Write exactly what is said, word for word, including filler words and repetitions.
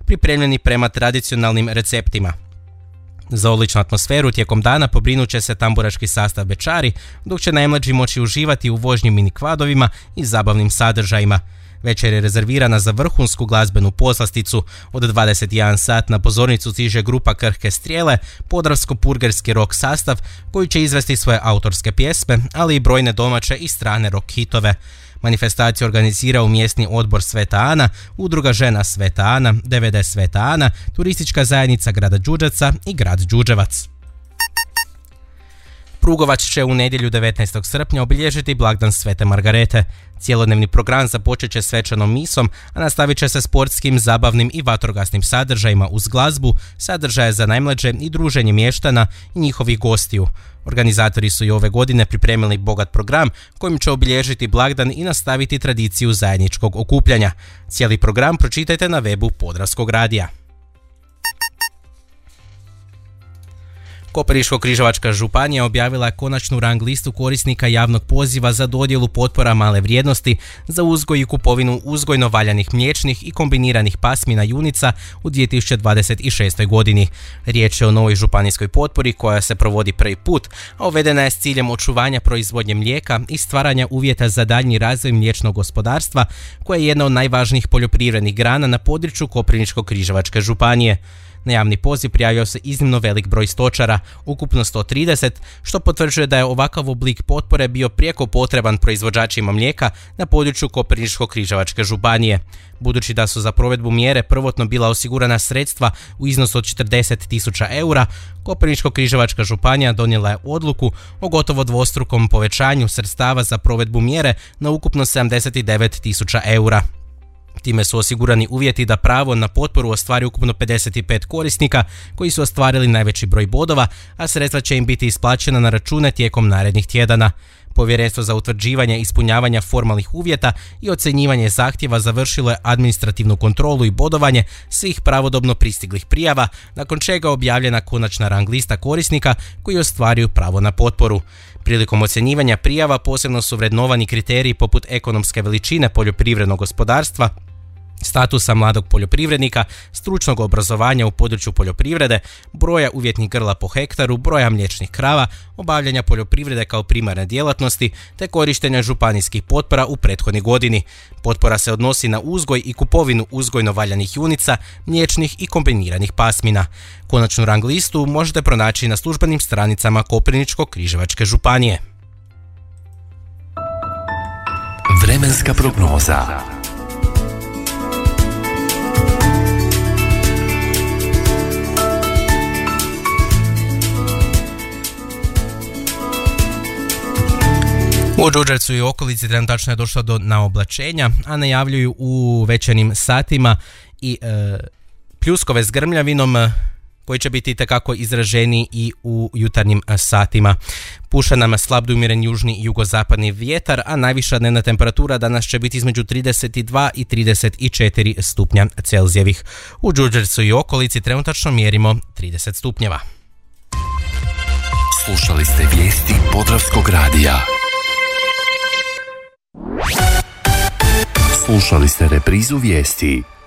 pripremljeni prema tradicionalnim receptima. Za odličnu atmosferu tijekom dana pobrinut će se tamburaški sastav Bečari, dok će najmlađi moći uživati u vožnji mini kvadovima i zabavnim sadržajima. Večer je rezervirana za vrhunsku glazbenu poslasticu. Od dvadeset jedan sat na pozornicu stiže grupa Krhke strijele, podravsko-purgerski rock sastav koji će izvesti svoje autorske pjesme, ali i brojne domaće i strane rock hitove. Manifestaciju organizirao mjesni odbor Sveta Ana, Udruga žena Sveta Ana, D V D Sveta Ana, Turistička zajednica grada Đurđevca i grad Đurđevac. Prugovac će u nedjelju devetnaestog srpnja obilježiti blagdan Svete Margarete. Cijelodnevni program započet će svečanom misom, a nastavit će se sportskim, zabavnim i vatrogasnim sadržajima uz glazbu, sadržaje za najmlađe i druženje mještana i njihovih gostiju. Organizatori su i ove godine pripremili bogat program kojim će obilježiti blagdan i nastaviti tradiciju zajedničkog okupljanja. Cijeli program pročitajte na webu Podravskog radija. Koprivničko-križevačka županija objavila je konačnu rang listu korisnika javnog poziva za dodjelu potpora male vrijednosti za uzgoj i kupovinu uzgojno valjanih mliječnih i kombiniranih pasmina junica u dvije tisuće dvadeset šestoj godini. Riječ je o novoj županijskoj potpori koja se provodi prvi put, a uvedena je s ciljem očuvanja proizvodnje mlijeka i stvaranja uvjeta za daljnji razvoj mliječnog gospodarstva, koja je jedna od najvažnijih poljoprivrednih grana na području Koprivničko-križevačke županije. Na javni poziv prijavio se iznimno velik broj stočara, ukupno sto trideset, što potvrđuje da je ovakav oblik potpore bio prijeko potreban proizvođačima mlijeka na području Koprivničko-križevačke županije. Budući da su za provedbu mjere prvotno bila osigurana sredstva u iznosu od četrdeset tisuća eura, Koprivničko-križevačka županija donijela je odluku o gotovo dvostrukom povećanju sredstava za provedbu mjere na ukupno sedamdeset devet tisuća eura. Time su osigurani uvjeti da pravo na potporu ostvari ukupno pedeset pet korisnika koji su ostvarili najveći broj bodova, a sredstva će im biti isplaćena na račune tijekom narednih tjedana. Povjerenstvo za utvrđivanje ispunjavanja formalnih uvjeta i ocjenjivanje zahtjeva završilo je administrativnu kontrolu i bodovanje svih pravodobno pristiglih prijava, nakon čega je objavljena konačna rang lista korisnika koji ostvaruju pravo na potporu. Prilikom ocjenjivanja prijava posebno su vrednovani kriteriji poput ekonomske veličine poljoprivrednog gospodarstva, statusa mladog poljoprivrednika, stručnog obrazovanja u području poljoprivrede, broja uvjetnih grla po hektaru, broja mliječnih krava, obavljanja poljoprivrede kao primarne djelatnosti te korištenja županijskih potpora u prethodnoj godini. Potpora se odnosi na uzgoj i kupovinu uzgojno valjanih junica, mliječnih i kombiniranih pasmina. Konačnu rang listu možete pronaći na službenim stranicama Koprivničko-križevačke županije. Vremenska prognoza. U Đurđevcu i okolici trenutačno je došlo do naoblačenja, a najavljuju u večernjim satima i e, pljuskove s grmljavinom koji će biti itekako izraženi i u jutarnjim satima. Puša nam slab do umjeren južni i jugozapadni vjetar, a najviša dnevna temperatura danas će biti između trideset dva i trideset četiri stupnja Celzijevih. U Đurđevcu i okolici trenutačno mjerimo trideset stupnjeva. Slušali ste vijesti Podravskog radija. Slušali ste reprizu vijesti